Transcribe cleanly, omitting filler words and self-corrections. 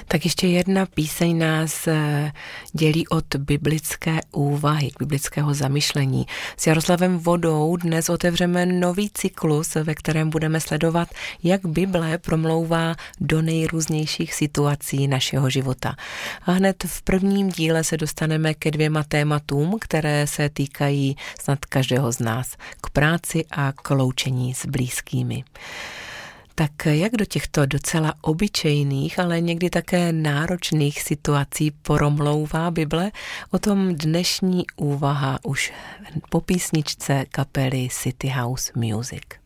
Tak ještě jedna píseň nás dělí od biblické úvahy, biblického zamyšlení. S Jaroslavem Vodou dnes otevřeme nový cyklus, ve kterém budeme sledovat, jak Bible promlouvá do nejrůznějších situací našeho života. A hned v prvním díle se dostaneme ke 2 tématům, které se týkají snad každého z nás. K práci a k loučení s blízkými. Tak jak do těchto docela obyčejných, ale někdy také náročných situací promlouvá Bible, o tom dnešní úvaha už po písničce kapely City House Music.